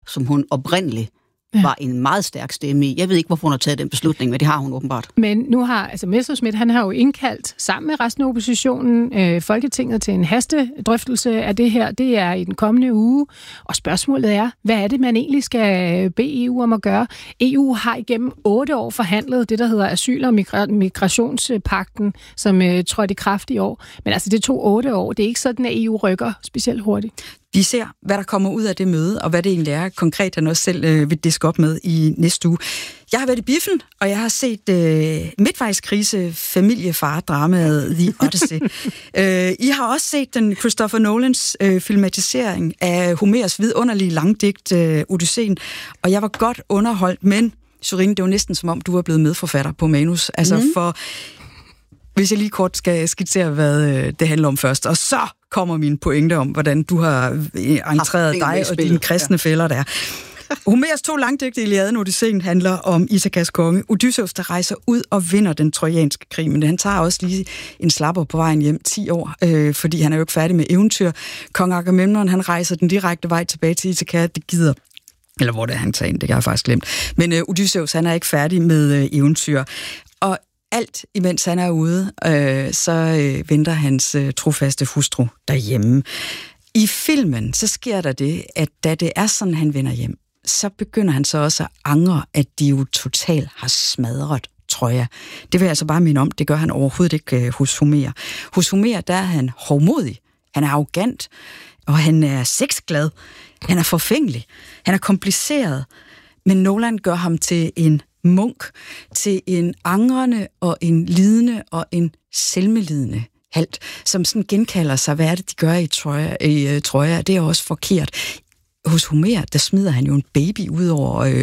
som hun oprindeligt var en meget stærk stemme i. Jeg ved ikke, hvorfor hun har taget den beslutning, men det har hun åbenbart. Men nu har, Messerschmidt, han har jo indkaldt sammen med resten af oppositionen Folketinget til en hastedrøftelse af det her. Det er i den kommende uge, og spørgsmålet er, hvad er det, man egentlig skal bede EU om at gøre? EU har igennem 8 år forhandlet det, der hedder asyl- og migrationspagten, som trådte i kraft i år. Men altså, det tog 8 år. Det er ikke sådan, at EU rykker specielt hurtigt. Vi ser, hvad der kommer ud af det møde, og hvad det egentlig er konkret, han også selv vil diske op med i næste uge. Jeg har været i biffen, og jeg har set midtvejskrise, familiefar-dramaet The Odyssey. I har også set den Christopher Nolans filmatisering af Homers vidunderlige langdigt Odysseen, og jeg var godt underholdt, men Sørine, det var næsten som om, du var blevet medforfatter på manus. Altså for... Hvis jeg lige kort skal skitsere, hvad det handler om først, og så kommer mine pointer om, hvordan du har entreret dig og dine kristne fæller der. Homers 2 langdigte Iliaden Odysseen handler om Ithakas konge, Odysseus, der rejser ud og vinder den trojanske krig, men han tager også lige en slapper på vejen hjem 10 år, fordi han er jo ikke færdig med eventyr. Kong Agamemnon, han rejser den direkte vej tilbage til Ithaka, det gider... Eller hvor det er han tager ind, det har jeg faktisk glemt. Men Odysseus, han er ikke færdig med eventyr. Og alt imens han er ude, så venter hans trofaste hustru derhjemme. I filmen, så sker der det, at da det er sådan, han vender hjem, så begynder han så også at angre, at de jo totalt har smadret Troja. Det vil jeg altså bare minde om, det gør han overhovedet ikke hos Homer. Hos Homer, der er han hovmodig, han er arrogant, og han er sexglad, han er forfængelig, han er kompliceret, men Nolan gør ham til en munk, til en angrende og en lidende og en selvmedlidende halt, som sådan genkalder sig, hvad er det, de gør i Troja. Det er også forkert. Hos Homer, der smider han jo en baby ud over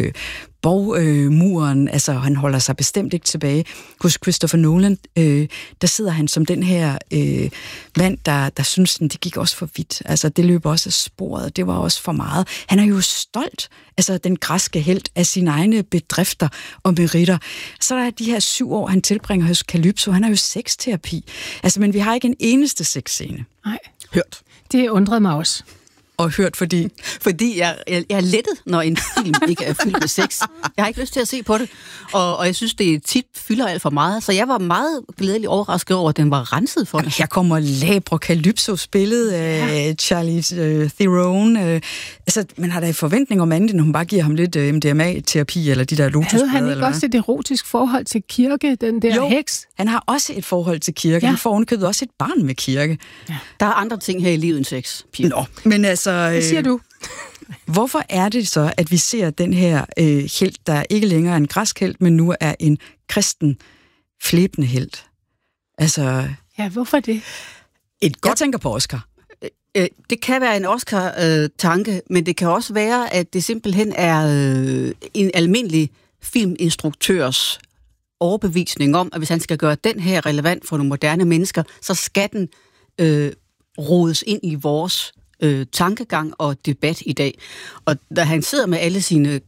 borgmuren, altså han holder sig bestemt ikke tilbage. Hos Christopher Nolan, der sidder han som den her mand, der synes, at det gik også for vidt. Altså det løb også af sporet, det var også for meget. Han er jo stolt, altså den græske helt, af sine egne bedrifter og meritter. Så der er de her 7 år, han tilbringer hos Calypso, han er jo sexterapi. Altså, men vi har ikke en eneste sexscene. Nej. Hørt. Det undrede mig også. Og hørt, fordi jeg er lettet, når en film ikke er fyldt med sex. Jeg har ikke lyst til at se på det, og jeg synes, det tit fylder alt for meget. Så jeg var meget glædelig overrasket over, at den var renset for det. Her kommer Labre Calypso, spillet af Charlize Theron. Altså, man har da en forventning om andet, når hun bare giver ham lidt MDMA-terapi, eller de der lotusblade. Havde han ikke også et erotisk forhold til kirke, den der heks? Han har også et forhold til kirke. Ja. Han får ovenikøbet også et barn med kirke. Ja. Der er andre ting her i livet end sex, Pia. Nå, men altså... Hvad siger du? Hvorfor er det så, at vi ser den her helt, der ikke længere er en græsk helt, men nu er en kristen flæbende helt? Altså... Ja, hvorfor det? Jeg tænker på Oscar. Det kan være en Oscar-tanke, men det kan også være, at det simpelthen er en almindelig filminstruktørs overbevisning om, at hvis han skal gøre den her relevant for nogle moderne mennesker, så skal den rodes ind i vores tankegang og debat i dag. Og da han sidder med alle sine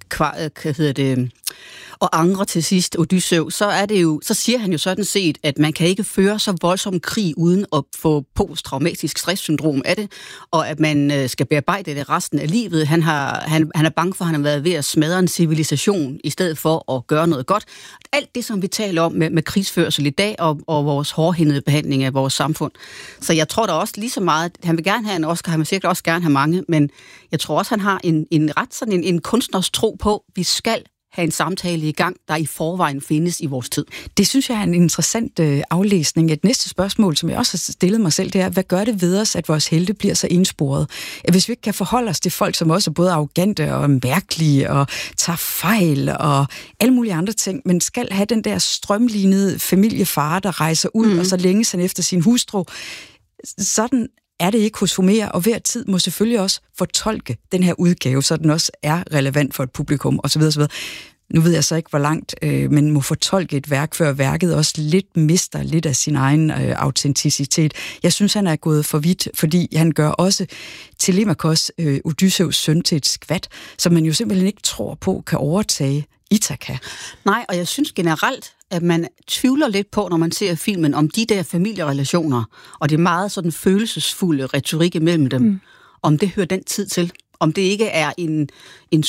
og angre til sidst Odysseus, så siger han jo sådan set, at man kan ikke føre så voldsom krig uden at få posttraumatisk stresssyndrom af det, og at man skal bearbejde det resten af livet. Han er bange for, at han har været ved at smadre en civilisation, i stedet for at gøre noget godt. Alt det, som vi taler om med krigsførsel i dag, og vores hårdhændede behandling af vores samfund. Så jeg tror da også lige så meget, han vil gerne have en Oscar, han vil sikkert også gerne have mange, men jeg tror også, han har en ret sådan en kunstners tro på, vi skal have en samtale i gang, der i forvejen findes i vores tid. Det synes jeg er en interessant aflæsning. Et næste spørgsmål, som jeg også har stillet mig selv, det er, hvad gør det ved os, at vores helte bliver så ensporet? Hvis vi ikke kan forholde os til folk, som også er både arrogante og mærkelige og tager fejl og alle mulige andre ting, men skal have den der strømlignede familiefar, der rejser ud og så længes han efter sin hustru, sådan er det ikke hos Homer, og hver tid må selvfølgelig også fortolke den her udgave, så den også er relevant for et publikum, osv. osv. Nu ved jeg så ikke, hvor langt man må fortolke et værk, før værket også mister lidt af sin egen autenticitet. Jeg synes, han er gået for vidt, fordi han gør også Telemakos, Odysseus søn, til et skvat, som man jo simpelthen ikke tror på kan overtage Ithaka. Nej, og jeg synes generelt, at man tvivler lidt på, når man ser filmen, om de der familierelationer, og det er meget sådan følelsesfulde retorik imellem dem, om det hører den tid til. Om det ikke er en